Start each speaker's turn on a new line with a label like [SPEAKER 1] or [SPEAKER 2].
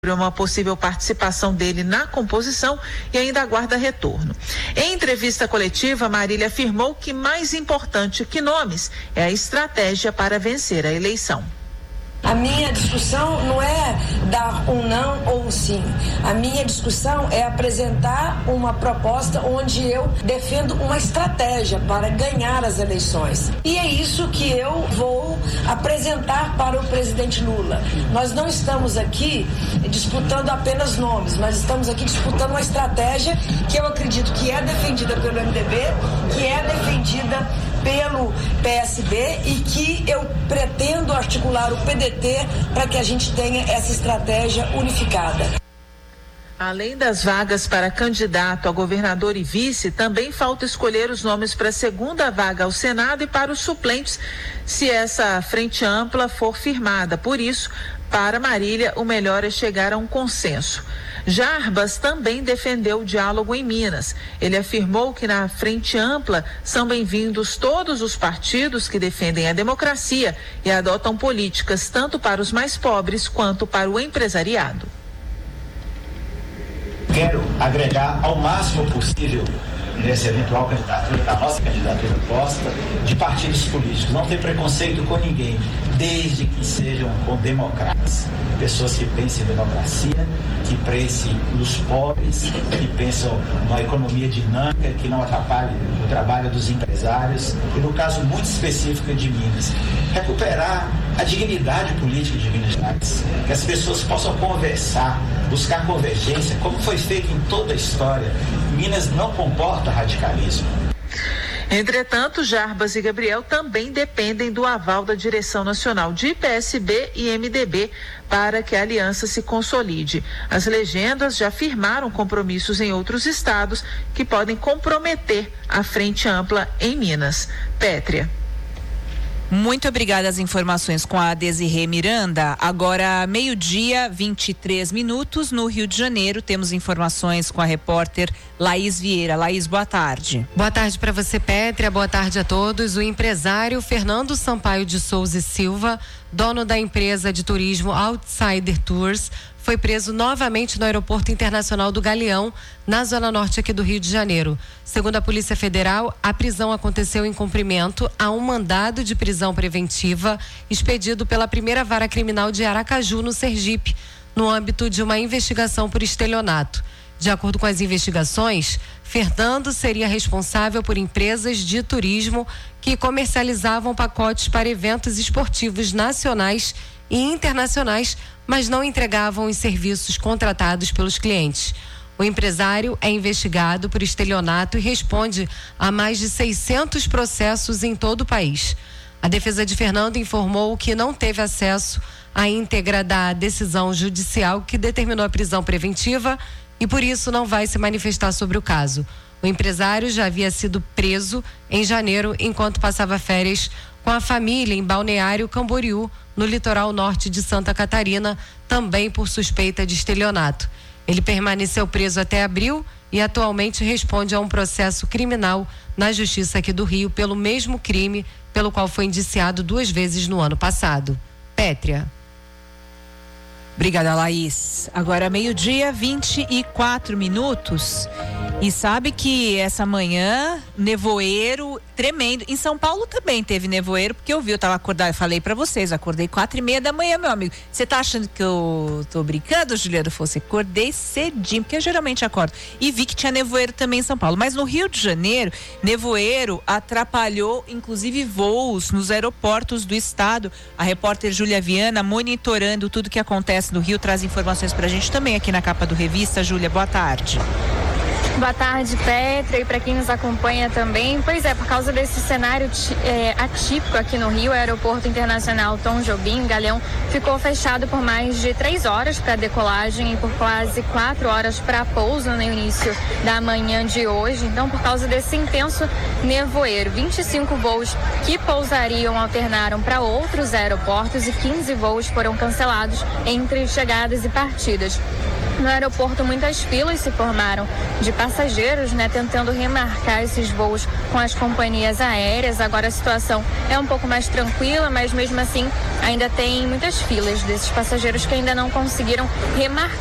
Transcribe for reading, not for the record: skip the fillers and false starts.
[SPEAKER 1] uma possível participação dele na composição e ainda aguarda retorno. Em entrevista coletiva, Marília afirmou que mais importante que nomes é a estratégia para vencer a eleição.
[SPEAKER 2] A minha discussão não é dar um não ou um sim. A minha discussão é apresentar uma proposta onde eu defendo uma estratégia para ganhar as eleições. E é isso que eu vou apresentar para o presidente Lula. Nós não estamos aqui disputando apenas nomes, mas estamos aqui disputando uma estratégia que eu acredito que é defendida pelo MDB, que é defendida pelo PSB e que eu pretendo articular o PDT para que a gente tenha essa estratégia unificada.
[SPEAKER 1] Além das vagas para candidato a governador e vice, também falta escolher os nomes para a segunda vaga ao Senado e para os suplentes, se essa frente ampla for firmada. Por isso, para Marília, o melhor é chegar a um consenso. Jarbas também defendeu o diálogo em Minas. Ele afirmou que na frente ampla são bem-vindos todos os partidos que defendem a democracia e adotam políticas tanto para os mais pobres quanto para o empresariado.
[SPEAKER 3] Quero agregar ao máximo possível nessa eventual candidatura, da nossa candidatura posta, de partidos políticos. Não tem preconceito com ninguém, desde que sejam com democratas. Pessoas que pensem em democracia, que pensem nos pobres, que pensam numa economia dinâmica, que não atrapalhe o trabalho dos empresários. E no caso muito específico de Minas, recuperar a dignidade política de Minas Gerais, que as pessoas possam conversar, buscar convergência, como foi feito em toda a história. Minas não comporta radicalismo.
[SPEAKER 1] Entretanto, Jarbas e Gabriel também dependem do aval da direção nacional de PSB e MDB para que a aliança se consolide. As legendas já firmaram compromissos em outros estados que podem comprometer a frente ampla em Minas. Pétria.
[SPEAKER 4] Muito obrigada às informações com a Desirê Miranda. Agora, 12:23 no Rio de Janeiro. Temos informações com a repórter Laís Vieira. Laís, boa tarde.
[SPEAKER 5] Boa tarde para você, Pétria. Boa tarde a todos. O empresário Fernando Sampaio de Souza e Silva, dono da empresa de turismo Outsider Tours, foi preso novamente no Aeroporto Internacional do Galeão, na zona norte aqui do Rio de Janeiro. Segundo a Polícia Federal, a prisão aconteceu em cumprimento a um mandado de prisão preventiva expedido pela primeira vara criminal de Aracaju, no Sergipe, no âmbito de uma investigação por estelionato. De acordo com as investigações, Fernando seria responsável por empresas de turismo que comercializavam pacotes para eventos esportivos nacionais e internacionais, mas não entregavam os serviços contratados pelos clientes. O empresário é investigado por estelionato e responde a mais de 600 processos em todo o país. A defesa de Fernando informou que não teve acesso à íntegra da decisão judicial que determinou a prisão preventiva e por isso não vai se manifestar sobre o caso. O empresário já havia sido preso em janeiro enquanto passava férias com a família em Balneário Camboriú, no litoral norte de Santa Catarina, também por suspeita de estelionato. Ele permaneceu preso até abril e atualmente responde a um processo criminal na Justiça aqui do Rio pelo mesmo crime pelo qual foi indiciado 2 vezes no ano passado. Pétria.
[SPEAKER 4] Obrigada, Laís. Agora 12:24. E sabe que essa manhã, nevoeiro tremendo. Em São Paulo também teve nevoeiro, porque eu tava acordada, eu falei pra vocês, acordei 4:30 meu amigo. Você tá achando que eu tô brincando, Juliano Fosse? Acordei cedinho, porque eu geralmente acordo. E vi que tinha nevoeiro também em São Paulo. Mas no Rio de Janeiro, nevoeiro atrapalhou, inclusive, voos nos aeroportos do estado. A repórter Júlia Viana, monitorando tudo que acontece no Rio, traz informações pra gente também aqui na capa do Revista. Júlia, boa tarde.
[SPEAKER 6] Boa tarde, Pétria, e para quem nos acompanha também. Pois é, por causa desse cenário atípico aqui no Rio, o Aeroporto Internacional Tom Jobim, Galeão, ficou fechado por mais de 3 horas para decolagem e por quase 4 horas para pouso no início da manhã de hoje. Então, por causa desse intenso nevoeiro, 25 voos que pousariam alternaram para outros aeroportos e 15 voos foram cancelados entre chegadas e partidas. No aeroporto, muitas filas se formaram de passageiros, né, tentando remarcar esses voos com as companhias aéreas. Agora a situação é um pouco mais tranquila, mas mesmo assim ainda tem muitas filas desses passageiros que ainda não conseguiram remarcar